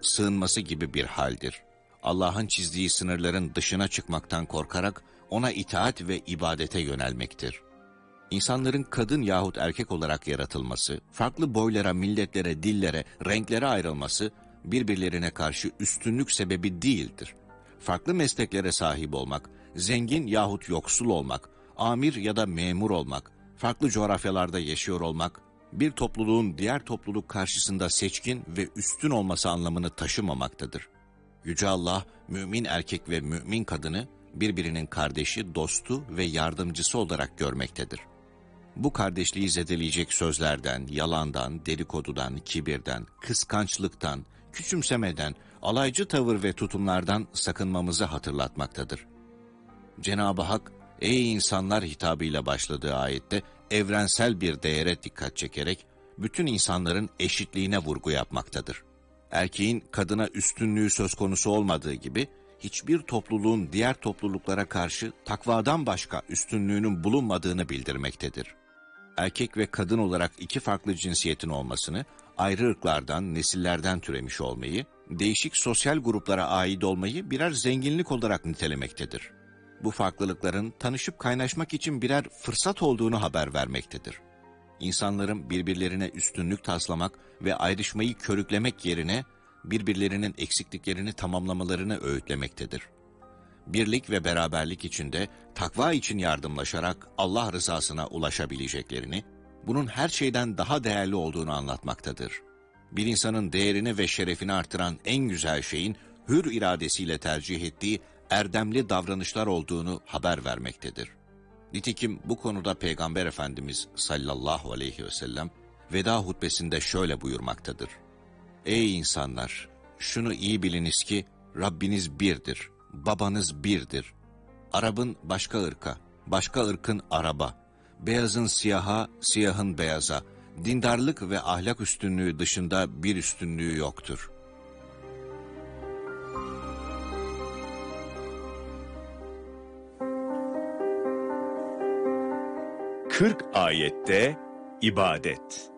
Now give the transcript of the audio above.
sığınması gibi bir haldir. Allah'ın çizdiği sınırların dışına çıkmaktan korkarak ona itaat ve ibadete yönelmektir. İnsanların kadın yahut erkek olarak yaratılması, farklı boylara, milletlere, dillere, renklere ayrılması birbirlerine karşı üstünlük sebebi değildir. Farklı mesleklere sahip olmak, zengin yahut yoksul olmak, amir ya da memur olmak, farklı coğrafyalarda yaşıyor olmak, bir topluluğun diğer topluluk karşısında seçkin ve üstün olması anlamını taşımamaktadır. Yüce Allah, mümin erkek ve mümin kadını birbirinin kardeşi, dostu ve yardımcısı olarak görmektedir. Bu kardeşliği zedeleyecek sözlerden, yalandan, dedikodudan, kibirden, kıskançlıktan, küçümsemeden, alaycı tavır ve tutumlardan sakınmamızı hatırlatmaktadır. Cenab-ı Hak, ey insanlar hitabıyla başladığı ayette evrensel bir değere dikkat çekerek bütün insanların eşitliğine vurgu yapmaktadır. Erkeğin kadına üstünlüğü söz konusu olmadığı gibi, hiçbir topluluğun diğer topluluklara karşı takvadan başka üstünlüğünün bulunmadığını bildirmektedir. Erkek ve kadın olarak iki farklı cinsiyetin olmasını, ayrı ırklardan, nesillerden türemiş olmayı, değişik sosyal gruplara ait olmayı birer zenginlik olarak nitelemektedir. Bu farklılıkların tanışıp kaynaşmak için birer fırsat olduğunu haber vermektedir. İnsanların birbirlerine üstünlük taslamak ve ayrışmayı körüklemek yerine birbirlerinin eksikliklerini tamamlamalarını öğütlemektedir. Birlik ve beraberlik içinde takva için yardımlaşarak Allah rızasına ulaşabileceklerini, bunun her şeyden daha değerli olduğunu anlatmaktadır. Bir insanın değerini ve şerefini artıran en güzel şeyin hür iradesiyle tercih ettiği erdemli davranışlar olduğunu haber vermektedir. Nitekim bu konuda Peygamber Efendimiz sallallahu aleyhi ve sellem veda hutbesinde şöyle buyurmaktadır. Ey insanlar! Şunu iyi biliniz ki Rabbiniz birdir, babanız birdir. Arap'ın başka ırka, başka ırkın Arap'a, beyazın siyaha, siyahın beyaza, dindarlık ve ahlak üstünlüğü dışında bir üstünlüğü yoktur. Kırk ayette ibadet.